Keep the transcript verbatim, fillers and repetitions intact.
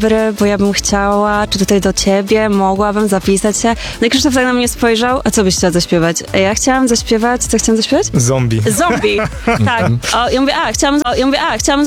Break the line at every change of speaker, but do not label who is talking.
dobry, bo ja bym chciała, czy tutaj do ciebie mogłabym zapisać się. No i Krzysztof tak na mnie spojrzał, a co byś chciała zaśpiewać? Ja chciałam zaśpiewać, co chciałam zaśpiewać?
Zombie.
Zombie, tak. O, ja mówię, a, chciałam, o, ja mówię, a, chciałam